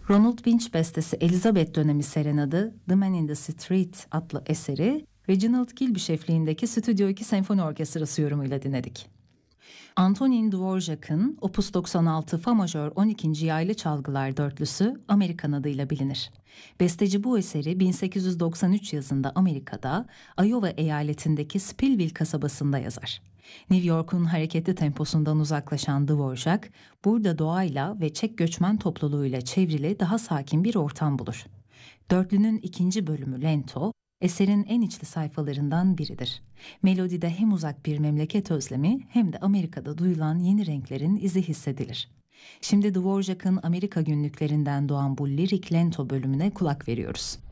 Ronald Winch bestesi Elizabeth dönemi serenadı The Man in the Street adlı eseri Reginald Kilby eşliğindeki Stüdyo 2 Senfoni Orkestrası yorumuyla dinledik. Antonin Dvorak'ın Opus 96 Fa majör 12. yaylı çalgılar dörtlüsü Amerikan adıyla bilinir. Besteci bu eseri 1893 yazında Amerika'da Iowa eyaletindeki Spillville kasabasında yazar. New York'un hareketli temposundan uzaklaşan Dvorak, burada doğayla ve Çek göçmen topluluğuyla çevrili daha sakin bir ortam bulur. Dörtlünün ikinci bölümü Lento, eserin en içli sayfalarından biridir. Melodide hem uzak bir memleket özlemi hem de Amerika'da duyulan yeni renklerin izi hissedilir. Şimdi Dvorak'ın Amerika günlüklerinden doğan bu lirik Lento bölümüne kulak veriyoruz.